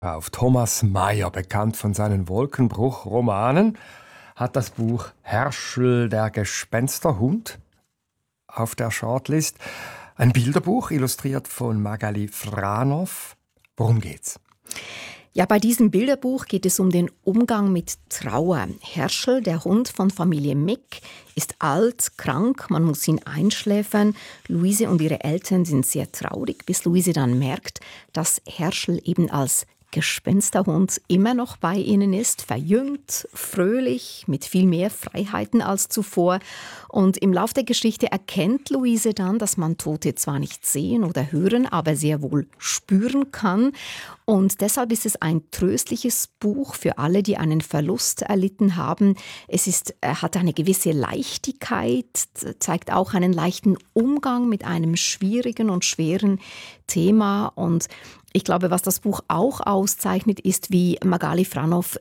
Auf Thomas Mayer, bekannt von seinen Wolkenbruch-Romanen, hat das Buch Herschel, der Gespensterhund auf der Shortlist. Ein Bilderbuch, illustriert von Magali Franow. Worum geht's? Ja, bei diesem Bilderbuch geht es um den Umgang mit Trauer. Herschel, der Hund von Familie Mick, ist alt, krank, man muss ihn einschläfern. Luise und ihre Eltern sind sehr traurig, bis Luise dann merkt, dass Herschel eben als Gespensterhund immer noch bei ihnen ist, verjüngt, fröhlich, mit viel mehr Freiheiten als zuvor. Und im Lauf der Geschichte erkennt Luise dann, dass man Tote zwar nicht sehen oder hören, aber sehr wohl spüren kann. Und deshalb ist es ein tröstliches Buch für alle, die einen Verlust erlitten haben. Hat eine gewisse Leichtigkeit, zeigt auch einen leichten Umgang mit einem schwierigen und schweren Thema. Und ich glaube, was das Buch auch auszeichnet, ist, wie Magali Franow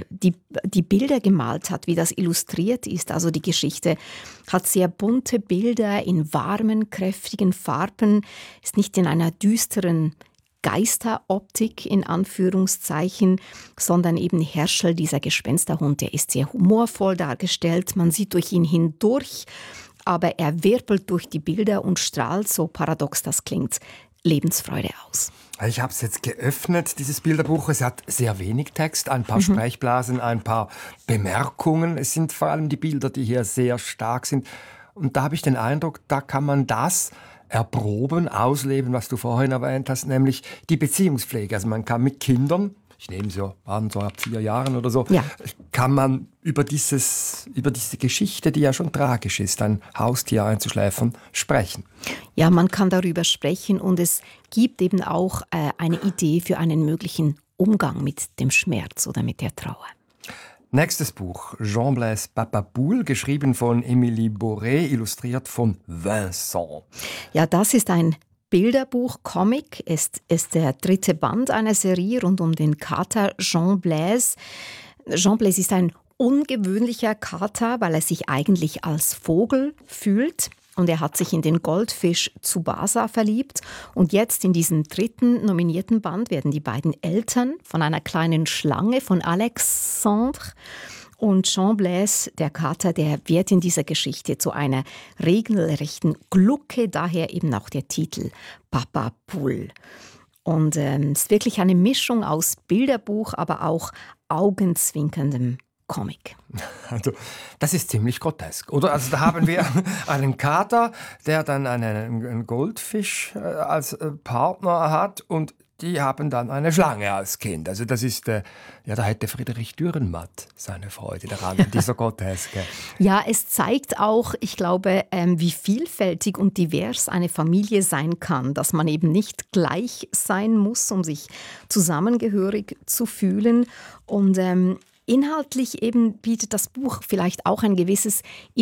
die Bilder gemalt hat, wie das illustriert ist. Also die Geschichte hat sehr bunte Bilder in warmen, kräftigen Farben, ist nicht in einer düsteren Geisteroptik in Anführungszeichen, sondern eben Herschel, dieser Gespensterhund, der ist sehr humorvoll dargestellt. Man sieht durch ihn hindurch, aber er wirbelt durch die Bilder und strahlt, so paradox das klingt, Lebensfreude aus. Ich habe es jetzt geöffnet, dieses Bilderbuch. Es hat sehr wenig Text, ein paar Sprechblasen, ein paar Bemerkungen. Es sind vor allem die Bilder, die hier sehr stark sind. Und da habe ich den Eindruck, da kann man das erproben, ausleben, was du vorhin erwähnt hast, nämlich die Beziehungspflege. Also man kann mit Kindern, ich nehme so an, so ab 4 Jahren oder so, kann man über diese Geschichte, die ja schon tragisch ist, ein Haustier einzuschläfern, sprechen. Ja, man kann darüber sprechen und es gibt eben auch eine Idee für einen möglichen Umgang mit dem Schmerz oder mit der Trauer. Nächstes Buch, Jean-Blaise Papapoule, geschrieben von Émilie Boré, illustriert von Vincent. Ja, das ist ein Bilderbuch, Comic. Es ist der 3. Band einer Serie rund um den Kater Jean-Blaise. Jean-Blaise ist ein ungewöhnlicher Kater, weil er sich eigentlich als Vogel fühlt. Und er hat sich in den Goldfisch Tsubasa verliebt. Und jetzt in diesem 3. nominierten Band werden die beiden Eltern von einer kleinen Schlange, von Alexandre und Jean-Blaise, der Kater, der wird in dieser Geschichte zu einer regelrechten Glucke, daher eben auch der Titel Papapoule. Und es ist wirklich eine Mischung aus Bilderbuch, aber auch augenzwinkerndem Comic. Also, das ist ziemlich grotesk, oder? Also da haben wir einen Kater, der dann einen Goldfisch als Partner hat und die haben dann eine Schlange als Kind. Also das ist, da hätte Friedrich Dürrenmatt seine Freude daran, dieser Groteske. Ja, es zeigt auch, ich glaube, wie vielfältig und divers eine Familie sein kann, dass man eben nicht gleich sein muss, um sich zusammengehörig zu fühlen. Und inhaltlich eben bietet das Buch vielleicht auch ein gewisses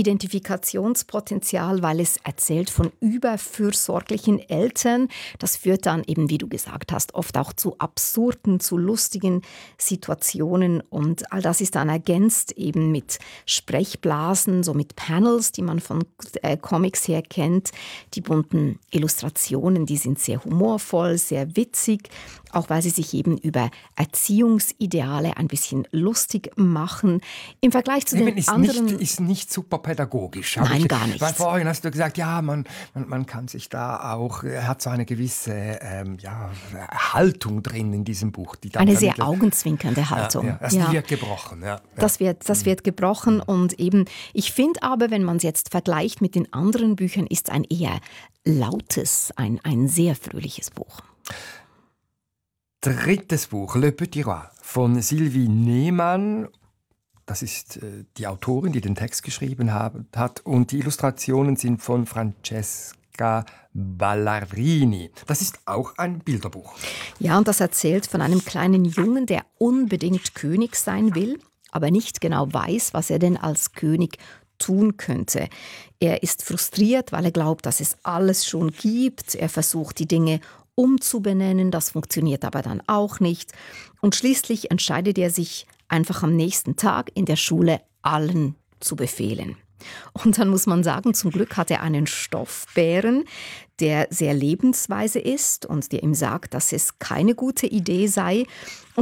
Identifikationspotenzial, weil es erzählt von überfürsorglichen Eltern. Das führt dann eben, wie du gesagt hast, oft auch zu absurden, zu lustigen Situationen. Und all das ist dann ergänzt eben mit Sprechblasen, so mit Panels, die man von Comics her kennt. Die bunten Illustrationen, die sind sehr humorvoll, sehr witzig, auch weil sie sich eben über Erziehungsideale ein bisschen lustig machen. Im Vergleich zu den anderen... Ist nicht super pädagogisch. Nein, gar nicht. Weil vorhin hast du gesagt, ja, man kann sich da auch... Er hat so eine gewisse Haltung drin in diesem Buch. Die dann eine sehr augenzwinkernde Haltung. Die wird gebrochen. Ja. Das wird gebrochen und eben... Ich finde aber, wenn man es jetzt vergleicht mit den anderen Büchern, ist es ein eher lautes, ein sehr fröhliches Buch. 3. Buch, Le Petit Roi, von Sylvie Nehmann. Das ist die Autorin, die den Text geschrieben hat. Und die Illustrationen sind von Francesca Ballarini. Das ist auch ein Bilderbuch. Ja, und das erzählt von einem kleinen Jungen, der unbedingt König sein will, aber nicht genau weiß, was er denn als König tun könnte. Er ist frustriert, weil er glaubt, dass es alles schon gibt. Er versucht, die Dinge umzubenennen, das funktioniert aber dann auch nicht. Und schließlich entscheidet er sich einfach am nächsten Tag in der Schule allen zu befehlen. Und dann muss man sagen, zum Glück hat er einen Stoffbären, der sehr lebensweise ist und der ihm sagt, dass es keine gute Idee sei.